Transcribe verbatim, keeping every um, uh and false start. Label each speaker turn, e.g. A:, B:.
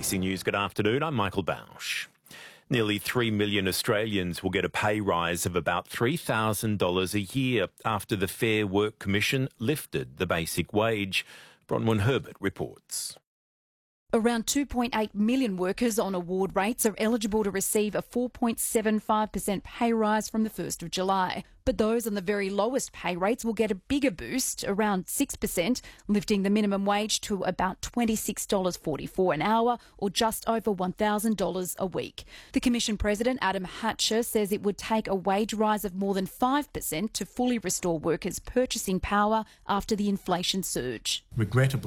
A: A B C News, good afternoon. I'm Michael Bausch. Nearly three million Australians will get a pay rise of about three thousand dollars a year after the Fair Work Commission lifted the basic wage. Bronwyn Herbert reports.
B: Around two point eight million workers on award rates are eligible to receive a four point seven five percent pay rise from the first of July. But those on the very lowest pay rates will get a bigger boost, around six percent, lifting the minimum wage to about twenty-six dollars forty-four an hour or just over one thousand dollars a week. The Commission President, Adam Hatcher, says it would take a wage rise of more than five percent to fully restore workers' purchasing power after the inflation surge.
C: Regrettably,